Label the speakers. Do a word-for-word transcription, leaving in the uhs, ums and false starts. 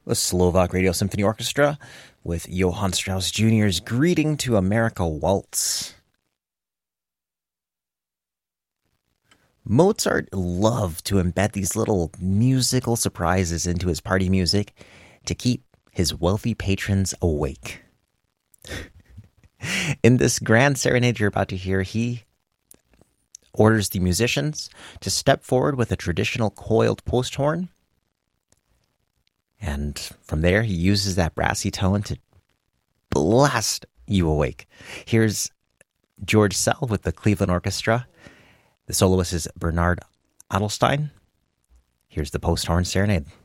Speaker 1: The Slovak Radio Symphony Orchestra with Johann Strauss Junior's Greeting to America Waltz. Mozart loved to embed these little musical surprises into his party music to keep his wealthy patrons awake. In this grand serenade you're about to hear, he orders the musicians to step forward with a traditional coiled post horn. And from there, he uses that brassy tone to blast you awake. Here's George Sell with the Cleveland Orchestra. The soloist is Bernard Adelstein. Here's the post horn serenade.